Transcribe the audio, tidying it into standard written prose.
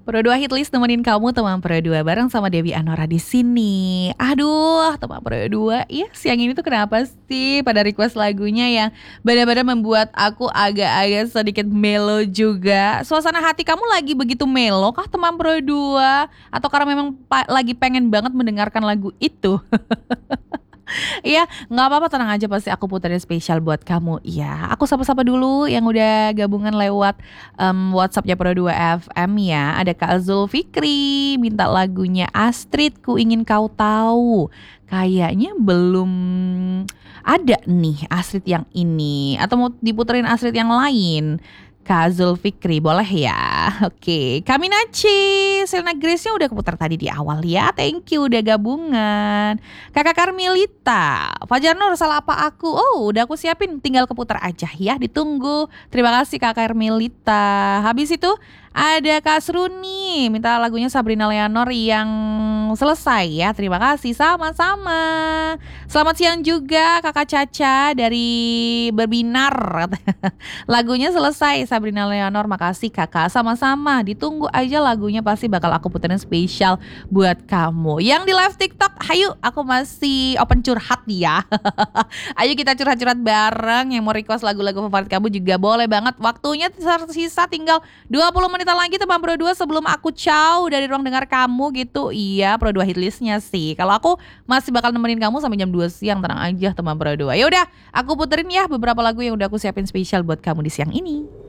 Pro 2 Hitlist nemenin kamu teman Pro 2 bareng sama Dewi Anora di sini. Aduh, teman Pro 2, iya siang ini tuh kenapa sih pada request lagunya yang benar-benar membuat aku agak-agak sedikit melo juga. Suasana hati kamu lagi begitu melo kah teman Pro 2? Atau karena memang lagi pengen banget mendengarkan lagu itu? Iya, nggak apa-apa, tenang aja, pasti aku puterin spesial buat kamu. Iya, aku sapa-sapa dulu yang udah gabungan lewat WhatsAppnya Pro 2 FM ya. Ada Kak Zulfikri minta lagunya Astrid, Ku Ingin Kau Tahu. Kayaknya belum ada nih Astrid yang ini, atau mau diputerin Astrid yang lain. Kak Zulfikri, boleh ya? Oke, Kaminachi, Selena Grace-nya udah keputar tadi di awal ya. Thank you udah gabungan. Kakak Karmelita, Fajar Nur, salah apa aku? Oh, udah aku siapin, tinggal keputar aja ya, ditunggu. Terima kasih Kak Karmelita. Habis itu ada Kak Sruni, minta lagunya Sabrina Leonor yang selesai ya. Terima kasih, sama-sama. Selamat siang juga Kakak Caca dari Berbinar. Lagunya selesai Sabrina Leonor, makasih kakak. Sama-sama, ditunggu aja lagunya, pasti bakal aku puterin spesial buat kamu. Yang di live TikTok, ayo aku masih open curhat ya. Ayo kita curhat-curhat bareng. Yang mau request lagu-lagu favorit kamu juga boleh banget. Waktunya tersisa tinggal 20 menitan lagi teman Pro 2 sebelum aku ciao dari ruang dengar kamu gitu. Iya, Pro 2 hitlistnya sih. Kalau aku masih bakal nemenin kamu sampai jam 2 siang, tenang aja teman Pro 2. Ya udah, aku puterin ya beberapa lagu yang udah aku siapin spesial buat kamu di siang ini.